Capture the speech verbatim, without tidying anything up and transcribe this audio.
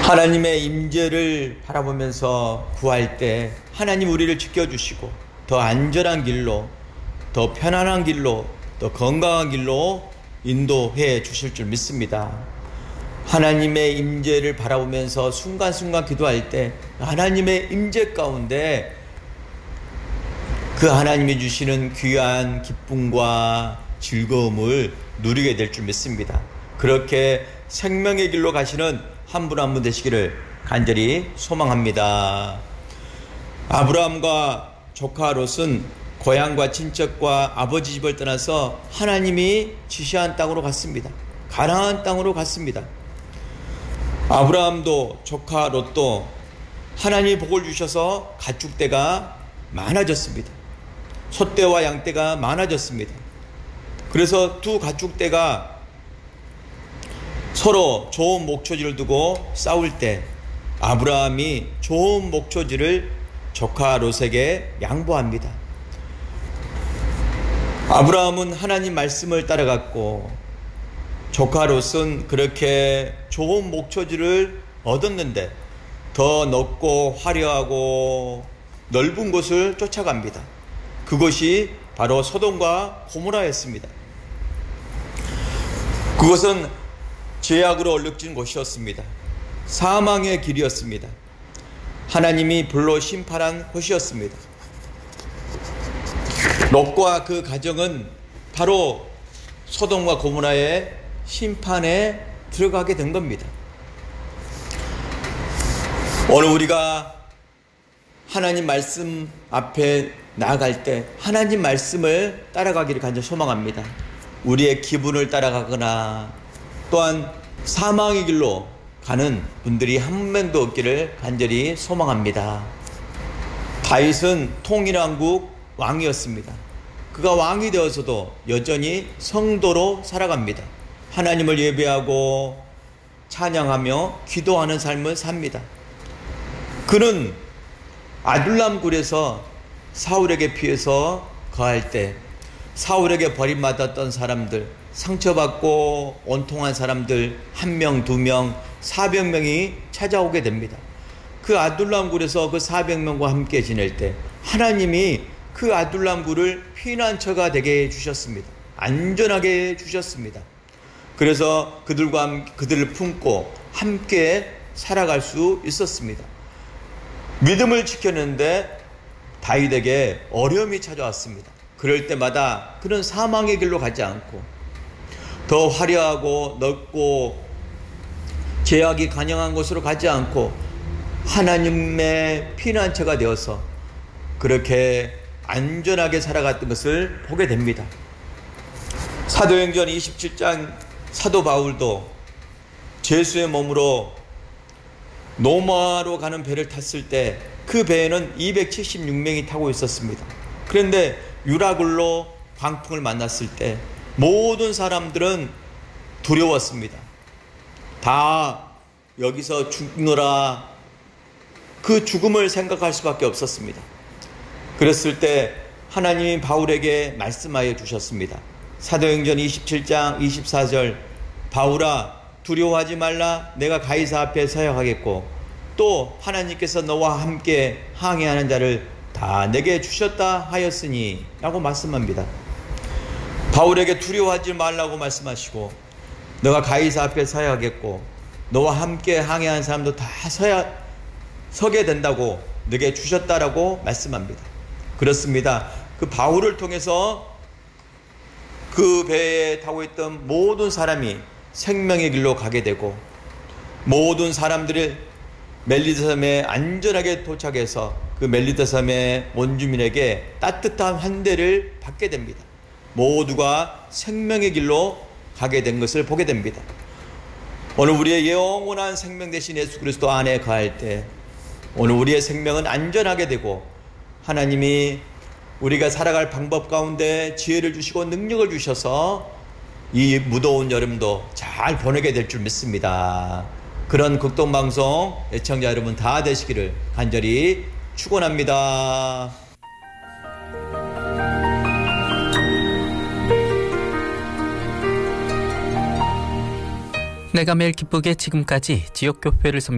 하나님의 임재를 바라보면서 구할 때 하나님 우리를 지켜주시고 더 안전한 길로, 더 편안한 길로, 더 건강한 길로 인도해 주실 줄 믿습니다. 하나님의 임재를 바라보면서 순간순간 기도할 때 하나님의 임재 가운데 그 하나님이 주시는 귀한 기쁨과 즐거움을 누리게 될 줄 믿습니다. 그렇게 생명의 길로 가시는 한 분 한 분 되시기를 간절히 소망합니다. 아브라함과 조카 롯은 고향과 친척과 아버지 집을 떠나서 하나님이 지시한 땅으로 갔습니다. 가나안 땅으로 갔습니다. 아브라함도 조카 롯도 하나님이 복을 주셔서 가축대가 많아졌습니다. 소떼와 양떼가 많아졌습니다. 그래서 두 가축대가 서로 좋은 목초지를 두고 싸울 때 아브라함이 좋은 목초지를 조카 롯에게 양보합니다. 아브라함은 하나님 말씀을 따라갔고 조카 롯은 그렇게 좋은 목초지를 얻었는데 더 넓고 화려하고 넓은 곳을 쫓아갑니다. 그것이 바로 소돔과 고모라였습니다. 그것은 죄악으로 얼룩진 곳이었습니다. 사망의 길이었습니다. 하나님이 불로 심판한 곳이었습니다. 롯과 그 가정은 바로 소돔과 고모라의 심판에 들어가게 된 겁니다. 오늘 우리가 하나님 말씀 앞에 나아갈 때 하나님 말씀을 따라가기를 간절히 소망합니다. 우리의 기분을 따라가거나 또한 사망의 길로 가는 분들이 한 명도 없기를 간절히 소망합니다. 다윗은 통일왕국 왕이었습니다. 그가 왕이 되어서도 여전히 성도로 살아갑니다. 하나님을 예배하고 찬양하며 기도하는 삶을 삽니다. 그는 아둘람 굴에서 사울에게 피해서 거할 때 사울에게 버림받았던 사람들, 상처받고 원통한 사람들 한 명, 두 명, 사백 명이 찾아오게 됩니다. 그 아둘람 굴에서 그 사백 명과 함께 지낼 때 하나님이 그 아둘람 굴을 피난처가 되게 해주셨습니다. 안전하게 해주셨습니다. 그래서 그들과 함께, 그들을 품고 함께 살아갈 수 있었습니다. 믿음을 지켰는데 다윗에게 어려움이 찾아왔습니다. 그럴 때마다 그는 사망의 길로 가지 않고 더 화려하고 넓고 죄악이 간영한 곳으로 가지 않고 하나님의 피난처가 되어서 그렇게 안전하게 살아갔던 것을 보게 됩니다. 사도행전 이십칠 장 사도 바울도 죄수의 몸으로 노마로 가는 배를 탔을 때 그 배에는 이백칠십육 명이 타고 있었습니다. 그런데 유라굴로 광풍을 만났을 때 모든 사람들은 두려웠습니다. 다 여기서 죽노라 그 죽음을 생각할 수밖에 없었습니다. 그랬을 때 하나님이 바울에게 말씀하여 주셨습니다. 사도행전 이십칠 장 이십사 절 바울아 두려워하지 말라 내가 가이사 앞에 서약하겠고 또 하나님께서 너와 함께 항해하는 자를 다 내게 주셨다 하였으니 라고 말씀합니다. 바울에게 두려워하지 말라고 말씀하시고 너가 가이사 앞에 서야 하겠고 너와 함께 항해하는 사람도 다 서야, 서게 된다고 내게 주셨다라고 말씀합니다. 그렇습니다. 그 바울을 통해서 그 배에 타고 있던 모든 사람이 생명의 길로 가게 되고 모든 사람들이 멜리다 섬에 안전하게 도착해서 그 멜리다 섬의 원주민에게 따뜻한 환대를 받게 됩니다. 모두가 생명의 길로 가게 된 것을 보게 됩니다. 오늘 우리의 영원한 생명 되신 예수 그리스도 안에 거할 때 오늘 우리의 생명은 안전하게 되고 하나님이 우리가 살아갈 방법 가운데 지혜를 주시고 능력을 주셔서 이 무더운 여름도 잘 보내게 될 줄 믿습니다. 그런 극동방송 애청자 여러분 다 되시기를 간절히 축원합니다. 내가 매일 기쁘게 지금까지 지역교회를 섬